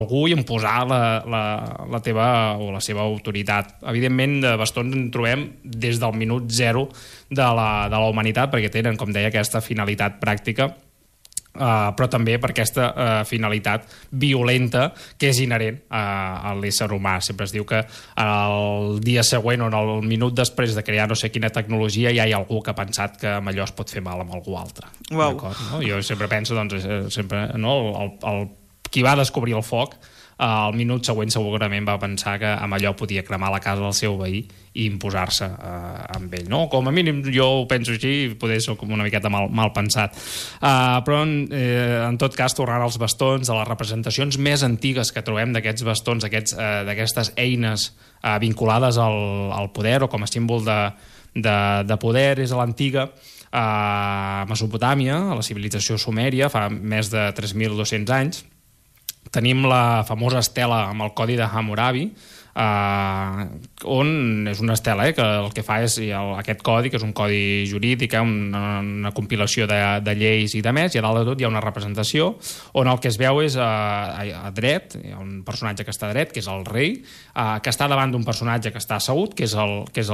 algú i imposar la teva o la seva autoritat. Evidentment, de bastons en trobem des del minut zero de la humanitat, perquè tenen, com deia, aquesta finalitat pràctica, però també per aquesta finalitat violenta que és inherent a l'ésser humà. Sempre es diu que el dia següent o el minut després de crear no sé quina tecnologia ja hi ha algú que ha pensat que amb allò es pot fer mal amb algú altre. Wow. No? Jo sempre penso, doncs, qui va descobrir el foc al minut següent segurament va pensar que amb allò podia cremar la casa del seu veí i imposar-se amb ell, no? Com a mínim jo ho penso així, poder soc com una miqueta mal pensat. Però en tot cas, tornant als bastons, a les representacions més antigues que trobem d'aquests bastons, d'aquestes eines vinculades al poder o com a símbol de poder, és a l'antiga Mesopotàmia, a la civilització sumèria, fa més de 3.200 anys. Tenim la famosa estela amb el codi de Hammurabi, on és una estela que el que fa és aquest codi, que és un codi jurídic, una compilació de lleis i de més, i a dalt de tot hi ha una representació on el que es veu és a dret, hi ha un personatge que està a dret, que és el rei, que està davant d'un personatge que està assegut, que és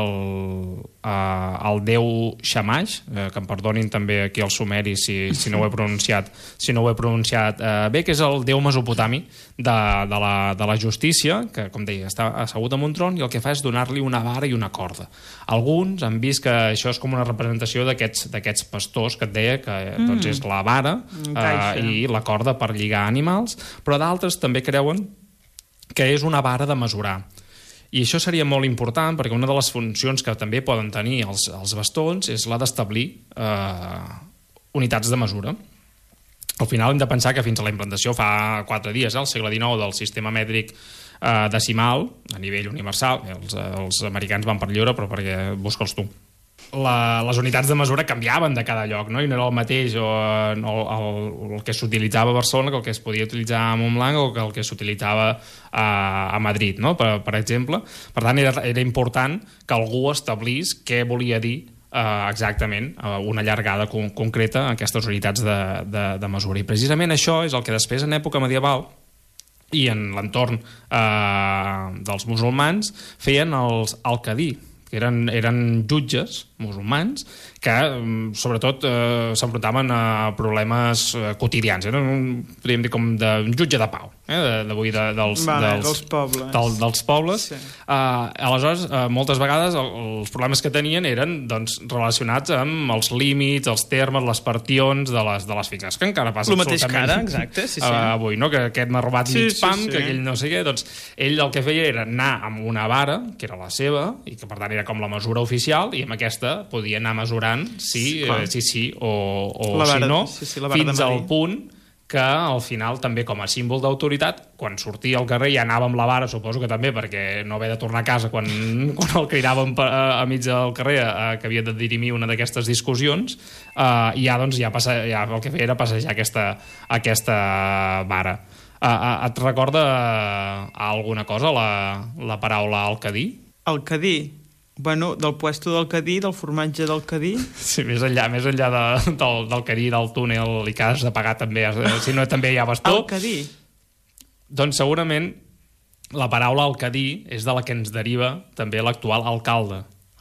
el déu Shamash, que em perdonin també aquí els sumeris si no ho he pronunciat bé, que és el déu mesopotami de la justícia, que com deia està assegut en un tron, i el que fa és donar-li una vara i una corda. Alguns han vist que això és com una representació d'aquests pastors que et deia que doncs és la vara i la corda per lligar animals, però d'altres també creuen que és una vara de mesurar. I això seria molt important perquè una de les funcions que també poden tenir els bastons és la d'establir unitats de mesura. Al final hem de pensar que fins a la implantació fa 4 dies, al segle XIX, del sistema mètric decimal a nivell universal, els americans van per lliure, però perquè busca'ls tu. Les unitats de mesura canviaven de cada lloc, no? I no era el mateix el que s'utilitzava a Barcelona que el que es podia utilitzar a Montblanc o que el que s'utilitzava a Madrid, no? Per exemple. Per tant, era important que algú establís què volia dir exactament una llargada concreta en aquestes unitats de mesura. I precisament això és el que després, en època medieval, i en l'entorn dels musulmans, feien els alcadí, que eren jutges musulmans que sobretot s'enfrontaven a problemes quotidians. Eren, podríem dir, com d'un jutge de pau, dels pobles. Sí. Aleshores, moltes vegades els problemes que tenien eren relacionats amb els límits, els termes, les partions de les finques, que encara passa absolutament. El mateix que ara, exacte, sí. Avui, no? Que aquest m'ha robat mig pam, que aquell no sé què. Doncs ell el que feia era anar amb una vara, que era la seva, i que per tant era com la mesura oficial, i amb aquesta podia anar mesurant sí o si no, fins al punt que al final també com a símbol d'autoritat, quan sortia al carrer ja anava amb la vara, suposo que també perquè no haver de tornar a casa quan el cridàvem a mig del carrer que havia de dirimir una d'aquestes discussions, i ja el que feia era passejar aquesta vara. Et recorda alguna cosa la paraula alcadí? Alcadí? Bueno, del puesto del Cadí, del formatge del Cadí. Sí, més enllà del Cadí, del túnel, i que has de pagar també, si no també hi ha bastó. El Cadí? Doncs segurament la paraula alcadí és de la que ens deriva també l'actual alcalde.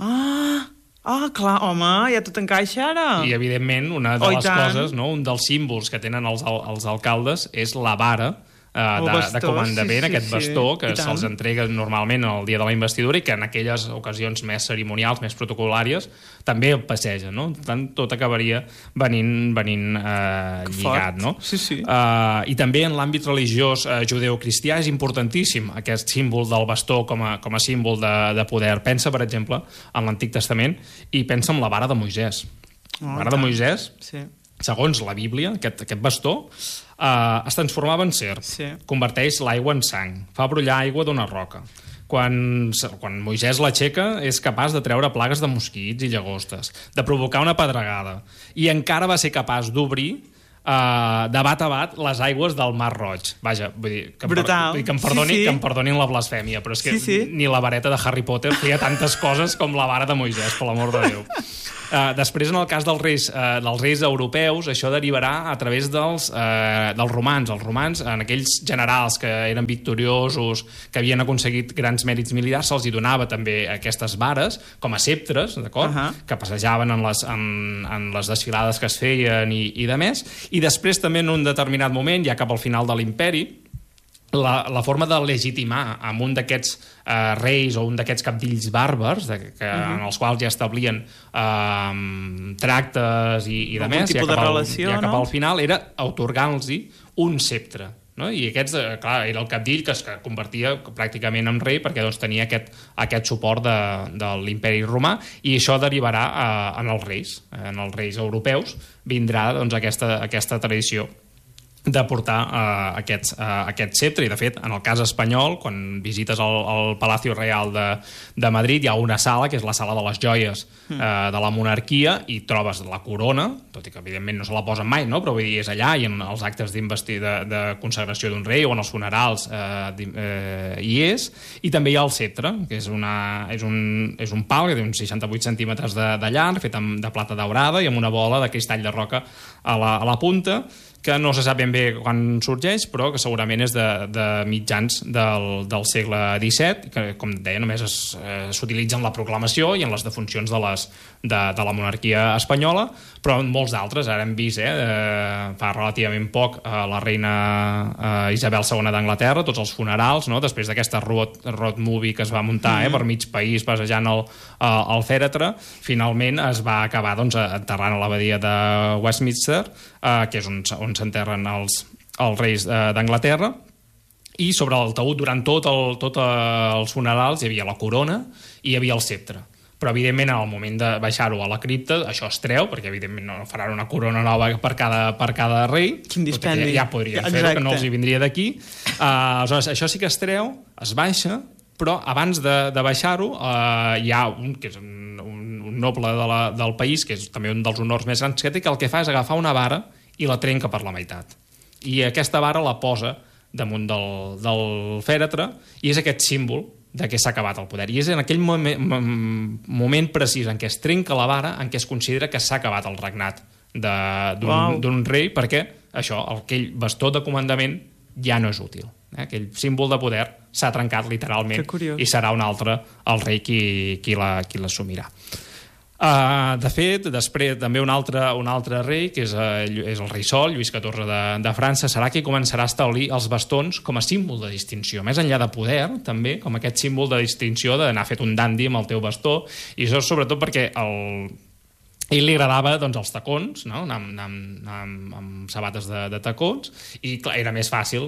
Clar, home, ja tot encaixa ara. I, evidentment, una de les coses, no? Un dels símbols que tenen els alcaldes és la vara de comandament, aquest bastó que se'ls entrega normalment el dia de la investidura i que en aquelles ocasions més cerimonials, més protocolàries, també el passeja, no? Per tant, tot acabaria venint lligat, no? Sí. I també en l'àmbit religiós judeocristià és importantíssim aquest símbol del bastó com a símbol de poder. Pensa, per exemple, en l'Antic Testament i pensa en la vara de Moisès. La vara de Moisès, segons la Bíblia, aquest bastó es transformava en serp, converteix l'aigua en sang, fa brollar aigua d'una roca. Quan Moisès l'aixeca és capaç de treure plagues de mosquits i llagostes, de provocar una pedregada, i encara va ser capaç d'obrir de bat a bat les aigües del Mar Roig. Vaja, vull dir, que em perdonin la blasfèmia, però és que ni la vareta de Harry Potter feia tantes coses com la vara de Moisès, per l'amor de Déu. Després, en el cas dels reis europeus, això derivarà a través dels romans. Els romans, en aquells generals que eren victoriosos, que havien aconseguit grans mèrits militars, se'ls hi donava també aquestes vares com a ceptres, d'acord? Que passejaven en les desfilades que es feien i de més. I després també en un determinat moment, ja cap al final de l'imperi, la forma de legitimar amb un d'aquests reis o un d'aquests cabdills bàrbars en els quals ja establien tractes i de més, ja cap al final era atorgant-los un ceptre, no? I aquest, clar, era el cabdill que es convertia pràcticament en rei perquè doncs, tenia aquest suport de l'imperi romà, i això derivarà en els reis europeus vindrà doncs, aquesta tradició de portar aquest ceptre. I de fet, en el cas espanyol, quan visites el Palacio Real de Madrid, hi ha una sala, que és la sala de les joies de la monarquia, i trobes la corona, tot i que evidentment no se la posen mai, no? Però vull dir, és allà, i en els actes de consagració d'un rei o en els funerals hi és, i també hi ha el ceptre, que és un pal que té uns 68 centímetres de llarg, fet de plata daurada i amb una bola de cristall de roca a la punta, que no se sap ben bé quan sorgeix, però que segurament és de mitjans del segle XVII, que, com deia, només s'utilitza en la proclamació i en les defuncions de la monarquia espanyola, però en molts d'altres. Ara hem vist, fa relativament poc, la reina Isabel II d'Anglaterra, tots els funerals, no? Després d'aquesta road movie que es va muntar per mig país passejant el fèretre, finalment es va acabar enterrant a l'abadia de Westminster, que és on s'enterren els reis d'Anglaterra, i sobre el taüt durant tots els funerals hi havia la corona i hi havia el ceptre. Però evidentment en el moment de baixar-ho a la cripta això es treu, perquè evidentment no faran una corona nova per cada rei. Quin dispendi. Ja podrien fer-ho, que no els hi vindria d'aquí. Aleshores, això sí que es treu, es baixa, però abans de baixar-ho hi ha que és un noble del país, que és també un dels honors més grans que té, que el que fa és agafar una vara i la trenca per la meitat. I aquesta vara la posa damunt del fèretre, i és aquest símbol de que s'ha acabat el poder. I és en aquell moment precís en què es trenca la vara en què es considera que s'ha acabat el regnat d'un rei, perquè això, aquell bastó de comandament ja no és útil. Aquell símbol de poder s'ha trencat literalment, i serà un altre el rei qui l'assumirà. De fet, després també un altre rei, que és el rei Sol, Lluís XIV de França, serà qui començarà a establir els bastons com a símbol de distinció, més enllà de poder, també com aquest símbol de distinció d'anar fet un dandi amb el teu bastó, i això sobretot perquè ell li agradava els tacons, no? anar amb sabates de tacons, i clar, era més fàcil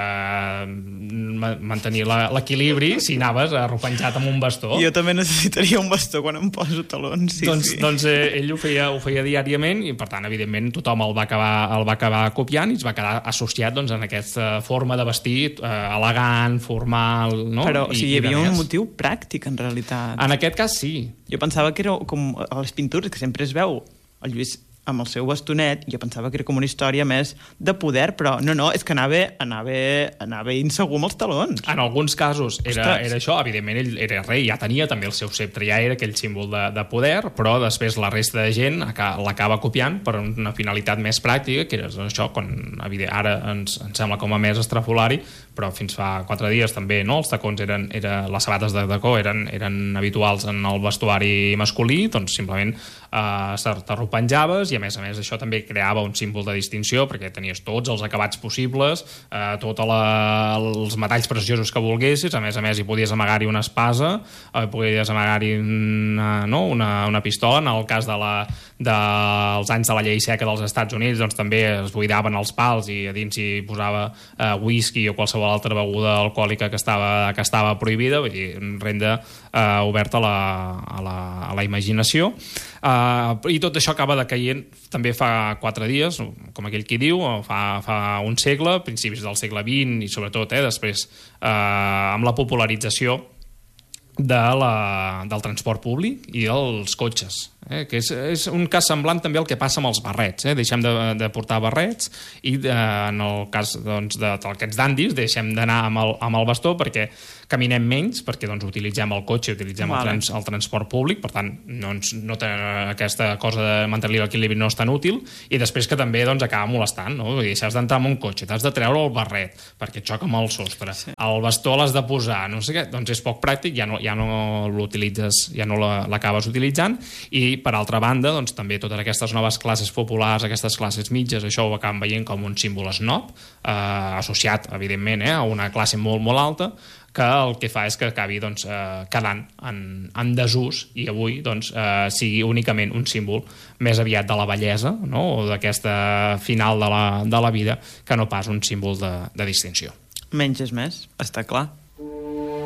mantenir l'equilibri si anaves arropenjat amb un bastó. Jo també necessitaria un bastó quan em poso talons. Doncs ell ho feia diàriament, i per tant evidentment tothom el va acabar copiant, i es va quedar associat en aquesta forma de vestir elegant, formal, no? Però hi havia un motiu pràctic en realitat. En aquest cas sí. Jo pensava que era com a les pintures, que sempre es veu el Lluís amb el seu bastonet, jo pensava que era com una història més de poder, però no, és que anava insegur amb els talons. En alguns casos era això, evidentment ell era rei, ja tenia també el seu ceptre, ja era aquell símbol de poder, però després la resta de gent l'acaba copiant per una finalitat més pràctica, que era això, quan ara ens sembla com a més estrafolari, però fins fa 4 dies també, no? Els tacons les sabates de tacó eren habituals en el vestuari masculí, doncs simplement t'arropenjaves, i a més això també creava un símbol de distinció, perquè tenies tots els acabats possibles, tots els metalls preciosos que volguessis, a més hi podies amagar-hi una espasa, podies amagar-hi una pistola. En el cas dels anys de la llei seca dels Estats Units, doncs també es buidaven els pals i a dins hi posava whisky o qualsevol altra beguda alcohòlica que estava prohibida, vull dir, renda oberta a la imaginació. I tot això acaba decaient també fa 4 dies, com aquell qui diu, fa un segle, principis del segle XX, i sobretot després amb la popularització del transport públic i dels cotxes, que és un cas semblant també al que passa amb els barrets. Deixem de portar barrets i en el cas d'aquests dandis deixem d'anar amb el bastó perquè caminem menys, perquè utilitzem el cotxe, utilitzem el transport públic, per tant no té aquesta cosa de mantenir l'equilibri no és tan útil, i després que també acaba molestant, no? Si has d'entrar en un cotxe, t'has de treure el barret perquè xoca amb el sostre, el bastó l'has de posar, no sé què, doncs és poc pràctic, ja no l'utilitzes, ja no l'acabes utilitzant. I per altra banda, també totes aquestes noves classes populars, aquestes classes mitges, això ho acabem veient com un símbol snob, associat, evidentment, a una classe molt, molt alta, que el que fa és que acabi quedant en desús i avui sigui únicament un símbol més aviat de la bellesa, no? O d'aquesta final de la vida, que no pas un símbol de distinció. Menys és més, està clar.